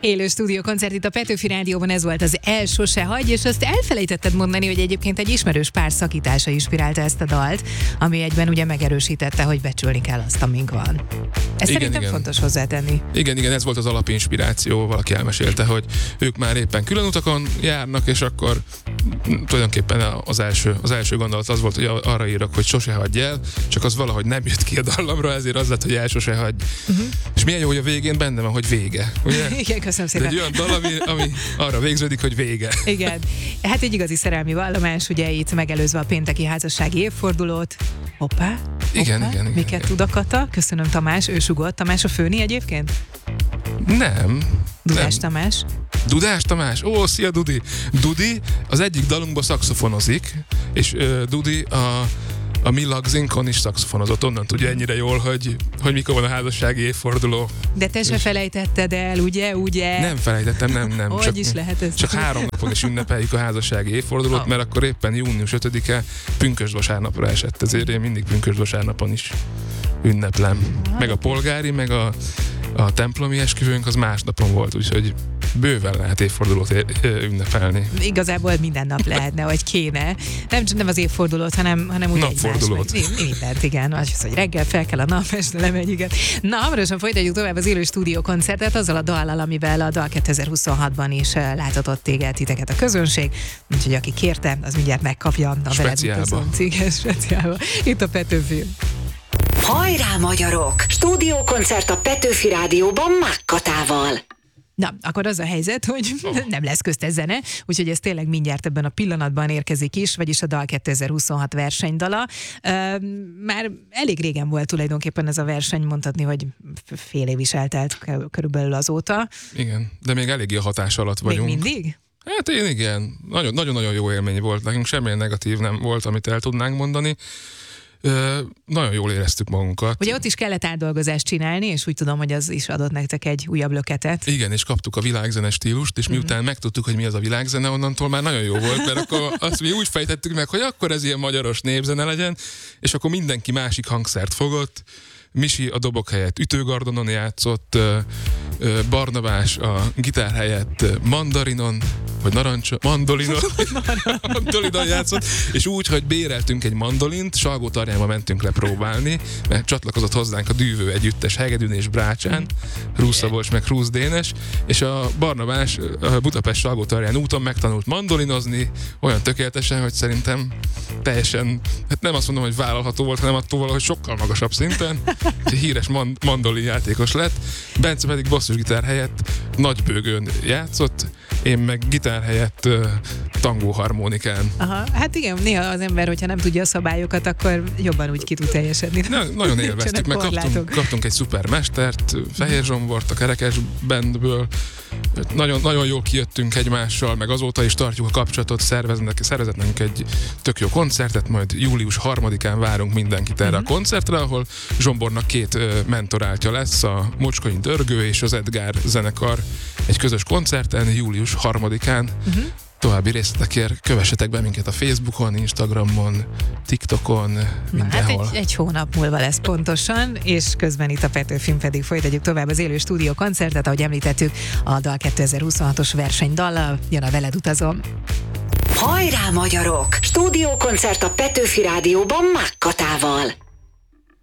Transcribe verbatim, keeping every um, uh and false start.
Élő stúdiókoncert itt a Petőfi Rádióban, ez volt az El sose hagy, és azt elfelejtetted mondani, hogy egyébként egy ismerős pár szakítása inspirálta ezt a dalt, ami egyben ugye megerősítette, hogy becsülni kell azt, amink van. Ezt igen, szerintem igen. fontos hozzátenni. Igen, igen, ez volt az alapinspiráció, valaki elmesélte, hogy ők már éppen külön utakon járnak, és akkor tulajdonképpen az első, az első gondolat az volt, hogy arra írok, hogy sose hagyj el, csak az valahogy nem jött ki a dallamra, ezért az lett, hogy el sose hagyj. Uh-huh. És milyen jó, hogy a végén benne van, hogy vége. Ugye? Igen, köszönöm szépen. De egy olyan dal, ami, ami arra végződik, hogy vége. Igen. Hát egy igazi szerelmi vallomás, ugye itt megelőzve a pénteki házassági évfordulót. Hoppá, hoppá. Igen, igen, igen. Miket igen. tud a Kata? Köszönöm, Tamás, ő sugott. Tamás a főni egyébként? Nem. Dudás nem. Tamás. Dudás Tamás? Ó, szia Dudi! Dudi az egyik dalunkban szaxofonozik, és uh, Dudi a A Mi Lagzinkon is szaxofonozott, onnan tudja ennyire jól, hogy, hogy mikor van a házassági évforduló. De te se felejtetted el, ugye, ugye? Nem felejtettem, nem, nem. Hogy csak, is lehet ez? Csak három napon is ünnepeljük a házassági évfordulót, oh. mert akkor éppen június ötödike pünkösd vasárnapra esett, ezért én mindig pünkösd vasárnapon is ünneplem. Ah, meg a polgári, meg a, a templomi esküvőnk az másnapon volt, úgyhogy bőven lehet évfordulót ünnepelni. Igazából minden nap lehetne, vagy kéne. Nem, nem az évfordulót, hanem, hanem úgy napfordulót. Egymás, mindent, igen. Az, hogy reggel fel kell a nap, este lemegy, igen. Na, hamarosan folytatjuk tovább az élő stúdiókoncertet azzal a dallal, amivel a dal kétezer-huszonhatban is látott téged, titeket a közönség. Úgyhogy aki kérte, az mindjárt megkapja a veled utazó cíges speciálba. Itt a Petőfi. Hajrá, magyarok! Stúdiókoncert a Petőfi Rádióban Mák Katával. Na, akkor az a helyzet, hogy oh. nem lesz köztes zene, úgyhogy ez tényleg mindjárt ebben a pillanatban érkezik is, vagyis a dal kétezer-huszonhat versenydala. Már elég régen volt tulajdonképpen ez a verseny, mondhatni, hogy fél év is eltelt körülbelül azóta. Igen, de még eléggé a hatás alatt vagyunk. Még mindig? Hát én igen. Nagyon-nagyon jó élmény volt. Nekünk semmilyen negatív nem volt, amit el tudnánk mondani. Ö, nagyon jól éreztük magunkat. Ugye ott is kellett átdolgozást csinálni, és úgy tudom, hogy az is adott nektek egy újabb löketet. Igen, és kaptuk a világzene stílust, és miután mm-hmm. megtudtuk, hogy mi az a világzene, onnantól már nagyon jó volt, mert akkor azt mi úgy fejtettük meg, hogy akkor ez ilyen magyaros népzene legyen, és akkor mindenki másik hangszert fogott. Misi a dobok helyett ütőgardonon játszott, Barnabás a gitár helyett mandarinon, vagy narancs, mandolinon, mandolinon játszott, és úgy, hogy béreltünk egy mandolint, Salgótarjánba mentünk le próbálni, mert csatlakozott hozzánk a Dűvő együttes Hegedűn és Brácsán, Hrúz Szabolcs meg Hrúz Dénes, és a Barnabás a Budapest Salgótarján úton megtanult mandolinozni, olyan tökéletesen, hogy szerintem teljesen, hát nem azt mondom, hogy vállalható volt, hanem attól valahogy sokkal magasabb szinten, egy híres mand- mandolin játékos lett. Bence pedig basszusgitár helyett nagybőgőn játszott, én meg gitár helyett uh, tangóharmonikán. Aha, hát igen, néha az ember, hogyha nem tudja a szabályokat, akkor jobban úgy ki tud teljesedni. Na, nagyon élveztük, meg kaptunk, kaptunk egy szuper mestert, Fehér Zsombort a Kerekes Bandből. Nagyon, nagyon jól kijöttünk egymással, meg azóta is tartjuk a kapcsolatot, szerveznek, szervezetnek egy tök jó koncertet, majd július harmadikán várunk mindenkit erre uh-huh. a koncertre, ahol Zsombornak két uh, mentoráltja lesz, a Mocskonyi Dörgő és az Edgár zenekar egy közös koncerten július harmadikán. Uh-huh. További részletekért kövessetek be minket a Facebookon, Instagramon, TikTokon, mindenhol. Hát egy, egy hónap múlva lesz pontosan, és közben itt a Petőfin pedig folytatjuk tovább az élő stúdió koncertet, ahogy említettük, a dal kétezer-huszonhatos versenydallal, jön a Veled utazom. Hajrá, magyarok! Stúdiókoncert a Petőfi Rádióban Mák Katával.